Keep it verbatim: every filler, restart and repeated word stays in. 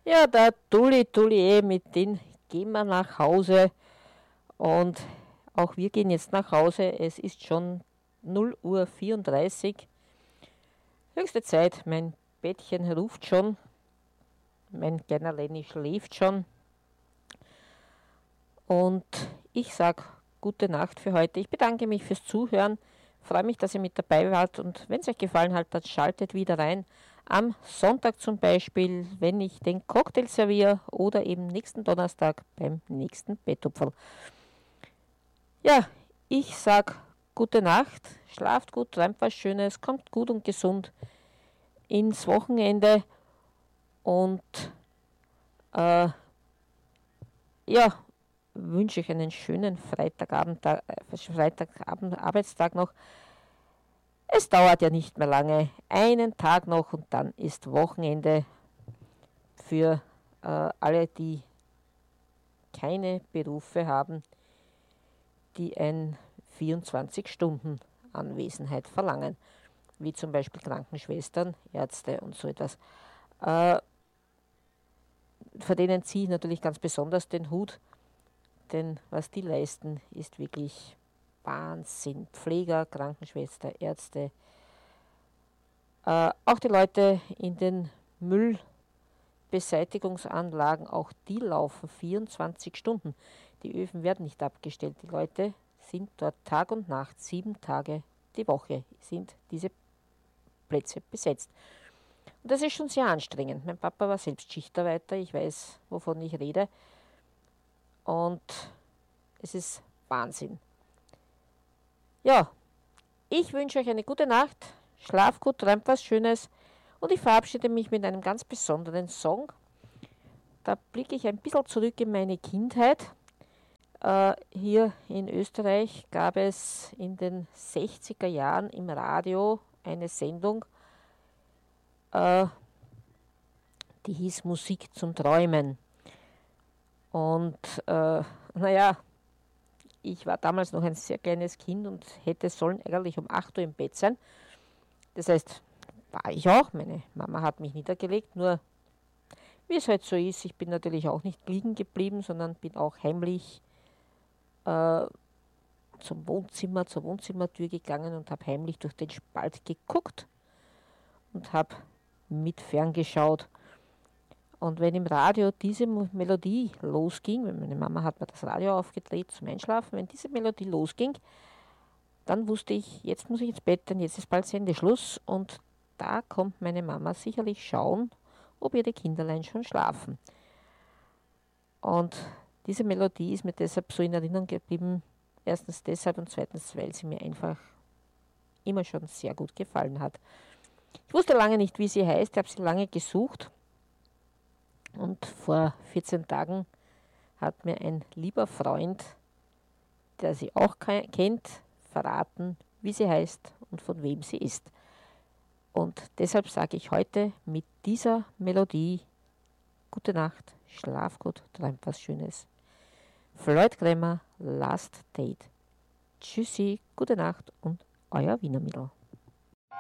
Ja, der Tuli, Tuli, eh, mit dem gehen wir nach Hause und auch wir gehen jetzt nach Hause. Es ist schon null Uhr vierunddreißig. Höchste Zeit, mein Bettchen ruft schon, mein kleiner Lenny schläft schon und ich sage gute Nacht für heute. Ich bedanke mich fürs Zuhören, freue mich, dass ihr mit dabei wart und wenn es euch gefallen hat, dann schaltet wieder rein. Am Sonntag zum Beispiel, wenn ich den Cocktail serviere oder eben nächsten Donnerstag beim nächsten Bettopferl. Ja, ich sag gute Nacht, schlaft gut, träumt was Schönes, kommt gut und gesund ins Wochenende und äh, ja, wünsche euch einen schönen Freitagabend, äh, Freitagabend, Arbeitstag noch. Es dauert ja nicht mehr lange, einen Tag noch und dann ist Wochenende für äh, alle, die keine Berufe haben, die ein vierundzwanzig-Stunden-Anwesenheit verlangen, wie zum Beispiel Krankenschwestern, Ärzte und so etwas. Äh, vor denen ziehe ich natürlich ganz besonders den Hut, denn was die leisten, ist wirklich Wahnsinn. Pfleger, Krankenschwester, Ärzte, äh, auch die Leute in den Müllbeseitigungsanlagen, auch die laufen vierundzwanzig Stunden. Die Öfen werden nicht abgestellt. Die Leute sind dort Tag und Nacht, sieben Tage die Woche sind diese Plätze besetzt. Und das ist schon sehr anstrengend. Mein Papa war selbst Schichtarbeiter, ich weiß, wovon ich rede. Und es ist Wahnsinn. Ja, ich wünsche euch eine gute Nacht, schlaf gut, träumt was Schönes und ich verabschiede mich mit einem ganz besonderen Song. Da blicke ich ein bisschen zurück in meine Kindheit. Äh, hier in Österreich gab es in den sechziger Jahren im Radio eine Sendung, äh, die hieß Musik zum Träumen. Und äh, naja, ich war damals noch ein sehr kleines Kind und hätte sollen eigentlich um acht Uhr im Bett sein. Das heißt, war ich auch, meine Mama hat mich niedergelegt, nur wie es halt so ist, ich bin natürlich auch nicht liegen geblieben, sondern bin auch heimlich äh, zum Wohnzimmer, zur Wohnzimmertür gegangen und habe heimlich durch den Spalt geguckt und habe mit ferngeschaut. Und wenn im Radio diese Melodie losging, wenn meine Mama hat mir das Radio aufgedreht zum Einschlafen, wenn diese Melodie losging, dann wusste ich, jetzt muss ich ins Bett, denn jetzt ist bald Sendeschluss und da kommt meine Mama sicherlich schauen, ob ihre Kinderlein schon schlafen. Und diese Melodie ist mir deshalb so in Erinnerung geblieben, erstens deshalb und zweitens, weil sie mir einfach immer schon sehr gut gefallen hat. Ich wusste lange nicht, wie sie heißt, ich habe sie lange gesucht. Und vor vierzehn Tagen hat mir ein lieber Freund, der sie auch kennt, verraten, wie sie heißt und von wem sie ist. Und deshalb sage ich heute mit dieser Melodie gute Nacht, schlaf gut, träumt was Schönes. Floyd Klemmer, Last Date. Tschüssi, gute Nacht und euer Wiener Mädel.